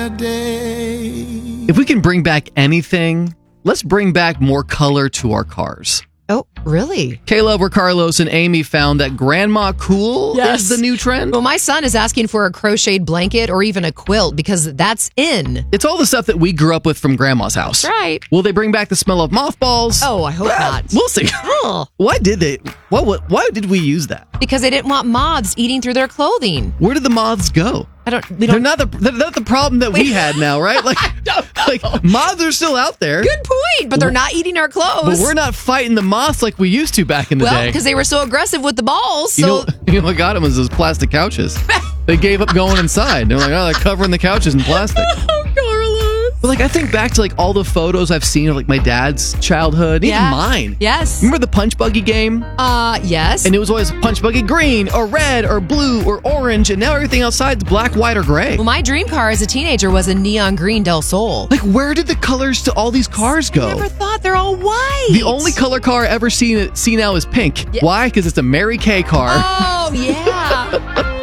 If we can bring back anything, let's bring back more color to our cars. Oh, really? Caleb, where Carlos and Amy found that Grandma Cool is the new trend. Well, my son is asking for a crocheted blanket or even a quilt because that's in. It's all the stuff that we grew up with from Grandma's house. That's right. Will they bring back the smell of mothballs? Oh, I hope not. We'll see. Oh. Why did they? Why did we use that? Because they didn't want moths eating through their clothing. Where did the moths go? They're not the problem that we had now, right? Like moths are still out there. Good point, but they're not eating our clothes. But we're not fighting the moths like we used to back in the day. Well, because they were so aggressive with the balls. You So know what got them was those plastic couches. They gave up going inside. They're like, oh, they're covering the couches in plastic. Oh, Carlos. But like, I think back to like all the photos I've seen of like my dad's childhood, even mine. Yes. Remember the punch buggy game? Yes. And it was always punch buggy green or red or blue or orange, and now everything outside's black, white, or gray. Well, my dream car as a teenager was a neon green Del Sol. Like, where did the colors to all these cars go? I never thought they're all white. The only color car I ever see now is pink. Yeah. Why? Because it's a Mary Kay car. Oh, yeah.